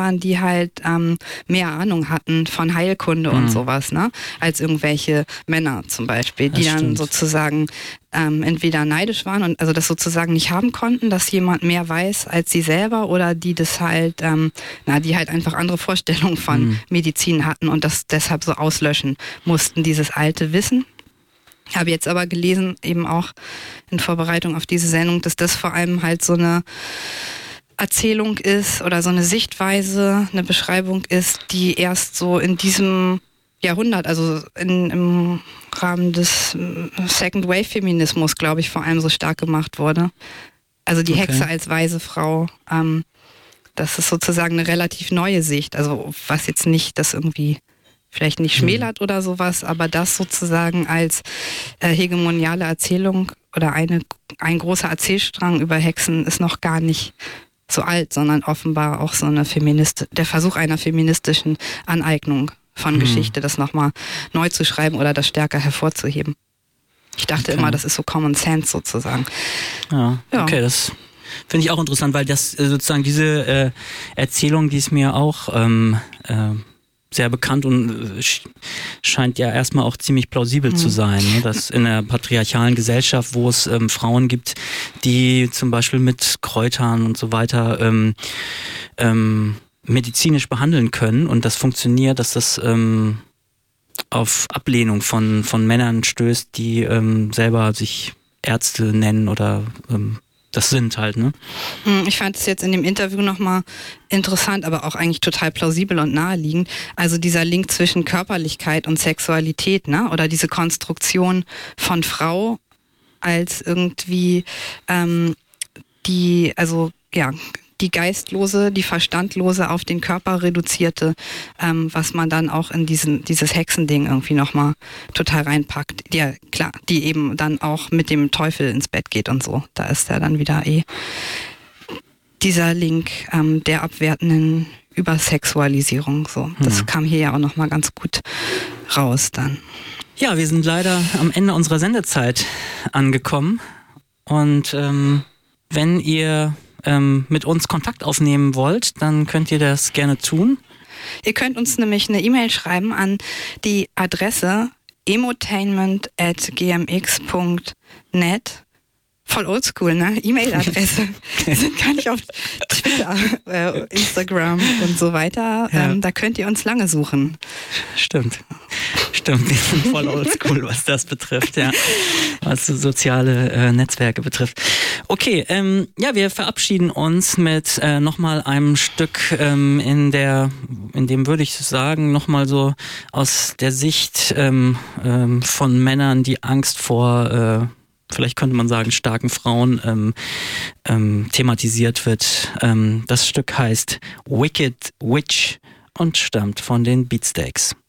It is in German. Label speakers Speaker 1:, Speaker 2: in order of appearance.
Speaker 1: waren, die halt mehr Ahnung hatten von Heilkunde und sowas, ne? Als irgendwelche Männer zum Beispiel, die dann sozusagen entweder neidisch waren und also das sozusagen nicht haben konnten, dass jemand mehr weiß als sie selber, oder die das halt, die halt einfach andere Vorstellungen von Medizin hatten und das deshalb so auslöschen mussten, dieses alte Wissen. Ich habe jetzt aber gelesen, eben auch in Vorbereitung auf diese Sendung, dass das vor allem halt so eine Erzählung ist oder so eine Sichtweise, eine Beschreibung ist, die erst so in diesem Jahrhundert, also im Rahmen des Second Wave Feminismus, glaube ich, vor allem so stark gemacht wurde. Also die Hexe als weise Frau, das ist sozusagen eine relativ neue Sicht. Also was jetzt nicht das irgendwie vielleicht nicht schmälert oder sowas, aber das sozusagen als hegemoniale Erzählung oder ein großer Erzählstrang über Hexen ist noch gar nicht so alt, sondern offenbar auch so eine der Versuch einer feministischen Aneignung von Geschichte, das nochmal neu zu schreiben oder das stärker hervorzuheben. Ich dachte immer, das ist so Common Sense sozusagen.
Speaker 2: Ja. Okay, das finde ich auch interessant, weil das sozusagen diese Erzählung, die ist mir auch sehr bekannt und scheint ja erstmal auch ziemlich plausibel zu sein, ne? Dass in einer patriarchalen Gesellschaft, wo es Frauen gibt, die zum Beispiel mit Kräutern und so weiter medizinisch behandeln können und das funktioniert, dass das auf Ablehnung von Männern stößt, die selber sich Ärzte nennen oder das sind halt, ne?
Speaker 1: Ich fand es jetzt in dem Interview nochmal interessant, aber auch eigentlich total plausibel und naheliegend. Also dieser Link zwischen Körperlichkeit und Sexualität, ne? Oder diese Konstruktion von Frau als irgendwie die Geistlose, die Verstandlose auf den Körper reduzierte, was man dann auch in dieses Hexending irgendwie nochmal total reinpackt. Ja, klar, die eben dann auch mit dem Teufel ins Bett geht und so. Da ist ja dann wieder dieser Link der abwertenden Übersexualisierung. So. Das kam hier ja auch nochmal ganz gut raus dann.
Speaker 2: Ja, wir sind leider am Ende unserer Sendezeit angekommen. Und wenn ihr mit uns Kontakt aufnehmen wollt, dann könnt ihr das gerne tun.
Speaker 1: Ihr könnt uns nämlich eine E-Mail schreiben an die Adresse emotainment@gmx.net. Voll oldschool, ne? E-Mail-Adresse. Wir sind gar nicht auf Twitter, Instagram und so weiter.
Speaker 2: Ja.
Speaker 1: Da könnt ihr uns lange suchen.
Speaker 2: Stimmt, wir sind voll oldschool, was das betrifft, ja. Was soziale Netzwerke betrifft. Okay, wir verabschieden uns mit nochmal einem Stück, in dem würde ich sagen, nochmal so aus der Sicht von Männern, die Angst vor vielleicht könnte man sagen, starken Frauen thematisiert wird. Das Stück heißt Wicked Witch und stammt von den Beatsteaks.